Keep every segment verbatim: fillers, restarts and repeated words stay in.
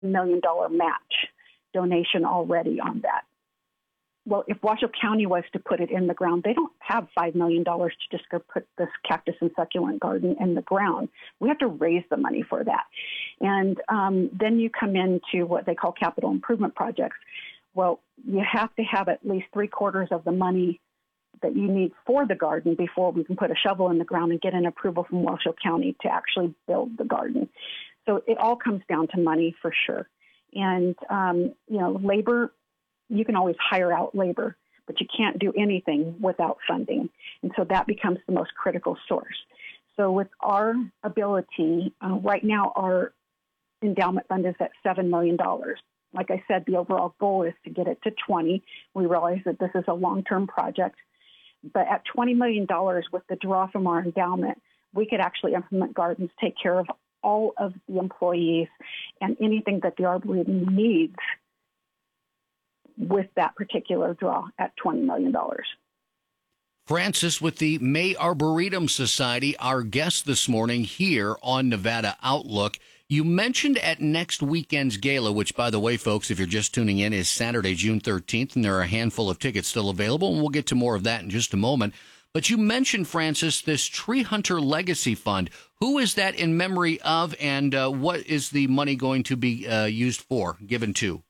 million dollars match donation already on that. Well, if Washoe County was to put it in the ground, they don't have five million dollars to just go put this cactus and succulent garden in the ground. We have to raise the money for that. And um, then you come into what they call capital improvement projects. Well, you have to have at least three quarters of the money that you need for the garden before we can put a shovel in the ground and get an approval from Washoe County to actually build the garden. So it all comes down to money for sure. And, um, you know, labor, you can always hire out labor, but you can't do anything without funding. And so that becomes the most critical source. So with our ability, uh, right now our endowment fund is at seven million dollars. Like I said, the overall goal is to get it to twenty. We realize that this is a long-term project. But at twenty million dollars with the draw from our endowment, we could actually implement gardens, take care of all of the employees and anything that the Arboretum needs with that particular draw at twenty million dollars. Frances with the May Arboretum Society, our guest this morning here on Nevada Outlook. You mentioned at next weekend's gala, which, by the way, folks, if you're just tuning in, is Saturday, June thirteenth, and there are a handful of tickets still available, and we'll get to more of that in just a moment. But you mentioned, Frances, this Tree Hunter Legacy Fund. Who is that in memory of, and uh, what is the money going to be uh, used for, given to?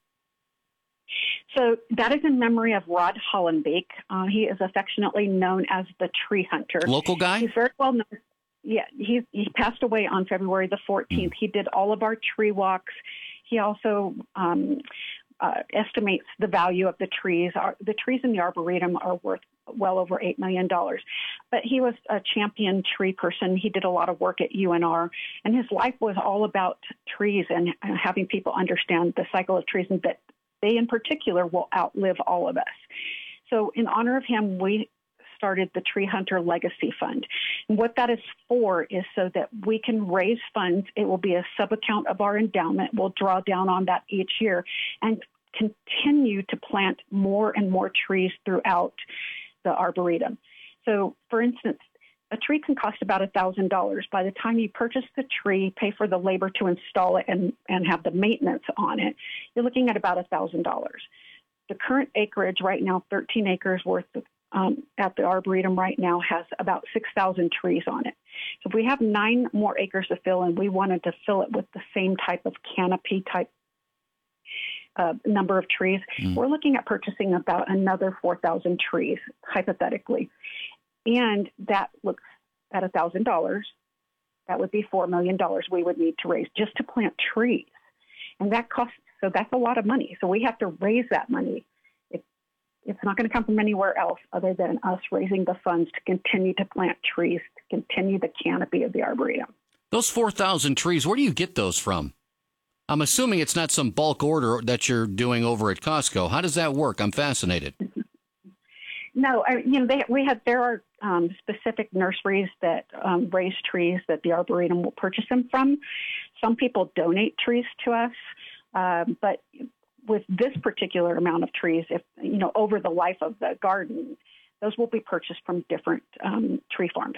So that is in memory of Rod Hollenbeek. Uh, he is affectionately known as the Tree Hunter. Local guy? He's very well known. Yeah, he he passed away on February the fourteenth. Mm. He did all of our tree walks. He also um, uh, estimates the value of the trees. Our, the trees in the Arboretum are worth well over eight million dollars. But he was a champion tree person. He did a lot of work at U N R, and his life was all about trees and uh, having people understand the cycle of trees and that they in particular will outlive all of us. So in honor of him, we started the Tree Hunter Legacy Fund. And what that is for is so that we can raise funds. It will be a sub-account of our endowment. We'll draw down on that each year and continue to plant more and more trees throughout the Arboretum. So, for instance, a tree can cost about one thousand dollars. By the time you purchase the tree, pay for the labor to install it, and, and have the maintenance on it, you're looking at about one thousand dollars. The current acreage right now, thirteen acres worth of, um, at the Arboretum right now, has about six thousand trees on it. So if we have nine more acres to fill and we wanted to fill it with the same type of canopy type uh, number of trees, mm. we're looking at purchasing about another four thousand trees, hypothetically. And that looks at one thousand dollars. That would be four million dollars we would need to raise just to plant trees. And that costs, so that's a lot of money. So we have to raise that money. It, it's not going to come from anywhere else other than us raising the funds to continue to plant trees, to continue the canopy of the Arboretum. Those four thousand trees, where do you get those from? I'm assuming it's not some bulk order that you're doing over at Costco. How does that work? I'm fascinated. No, I, you know, they, we have, there are um, specific nurseries that um, raise trees that the Arboretum will purchase them from. Some people donate trees to us, uh, but with this particular amount of trees, if, you know, over the life of the garden, those will be purchased from different um, tree farms.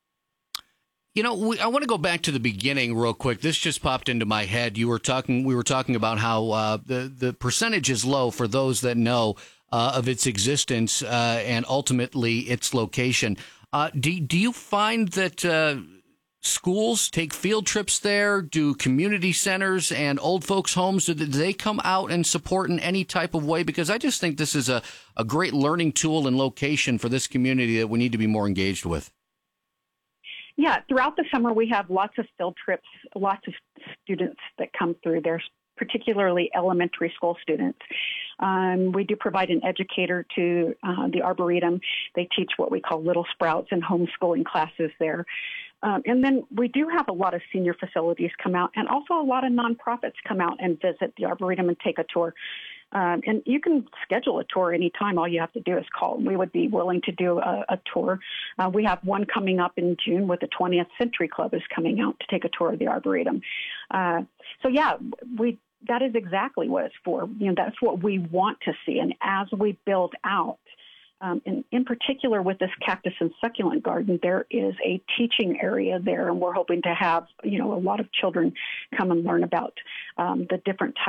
You know, we, I want to go back to the beginning real quick. This just popped into my head. You were talking, we were talking about how uh, the, the percentage is low for those that know uh, of its existence uh, and ultimately its location. Uh, do, do you find that uh, schools take field trips there? Do community centers and old folks' homes, do they come out and support in any type of way? Because I just think this is a, a great learning tool and location for this community that we need to be more engaged with. Yeah, throughout the summer, we have lots of field trips, lots of students that come through there, particularly elementary school students. Um, we do provide an educator to uh, the Arboretum. They teach what we call Little Sprouts and homeschooling classes there. Um, and then we do have a lot of senior facilities come out, and also a lot of nonprofits come out and visit the Arboretum and take a tour. Um, and you can schedule a tour anytime. All you have to do is call, and we would be willing to do a, a tour. Uh, we have one coming up in June with the twentieth Century Club is coming out to take a tour of the Arboretum. Uh, so, yeah, we that is exactly what it's for. You know, that's what we want to see. And as we build out, Um, in, in particular, with this cactus and succulent garden, there is a teaching area there, and we're hoping to have, you know, a lot of children come and learn about um, the different